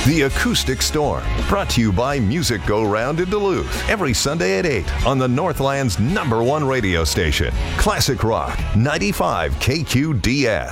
The Acoustic Storm, brought to you by Music Go Round in Duluth, every Sunday at 8 on the Northland's #1 radio station, Classic Rock 95 KQDS.